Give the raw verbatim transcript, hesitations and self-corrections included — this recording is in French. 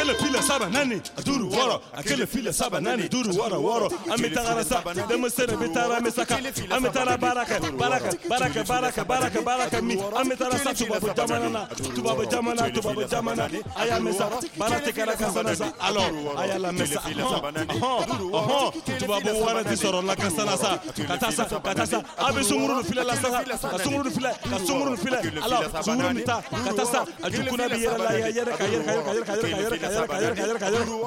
akele file saba nani duru woro akele file saba nani duru woro woro amitara sa de musere bitara mesaka amitara baraka baraka baraka baraka baraka baraka mi amitara sa tuba jamana tuba jamana tuba jamana aya mesa barate karaka sana sa alors aya la mesa oh oh tuba bo wana di soro la kasana sa katasa katasa abe sunguru file la sa sunguru file sunguru file alors sunguru mita katasa ajukuna biyera la yere kayere kayere kayere kayere kayere kayere kayere